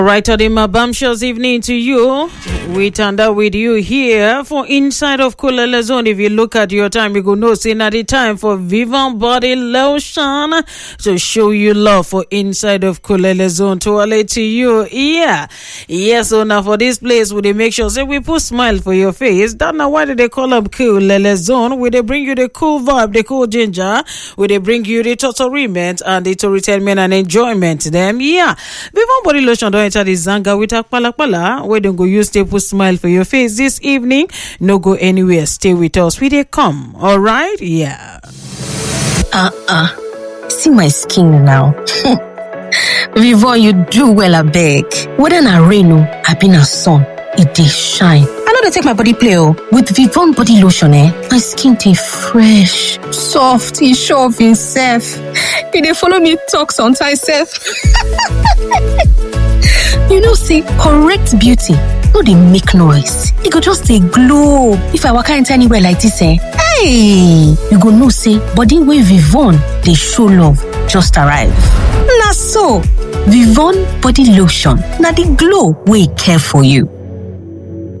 Right on in my bumptious evening to you. We turned up with you here for Inside of Kulele Zone. If you look at your time, you go know say now the time for Vivon Body Lotion to show you love for Inside of Kulele Zone. To to you, yeah. Yes, so now for this place, we they make sure say we put smile for your face. That's now why they call them Kulele Zone. We they bring you the cool vibe, the cool ginger. We they bring you the totalment and the entertainment and enjoyment. Them, yeah. Vivon Body Lotion don't enter the Zanga with a pala where don't go use staple smile for your face this evening. No go anywhere. Stay with us. We they come. All right? Yeah. See my skin now. Vivon, you do well, I beg. Whether na rain or I been a sun, it dey shine. I know they take my body play with Vivon Body Lotion. My skin dey fresh, soft, e sure of himself. He dey follow me talk sometimes self. You know, see, correct beauty no dey make noise. E go just dey glow. If I waka enter anywhere like this, hey, you go know say body wey Vivon dey show love just arrive. Na so, Vivon Body Lotion, na the glow wey care for you.